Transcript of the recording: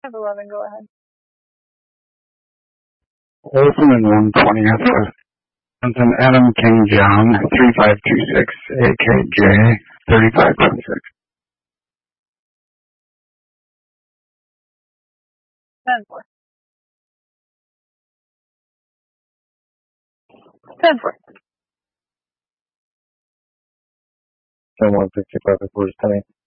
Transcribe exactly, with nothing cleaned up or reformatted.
five eleven, go ahead. Olson and one twentieth with Johnson Adam King John three five two six A K J thirty-five twenty-six. ten four. ten four. ten one sixty-five, four is ten.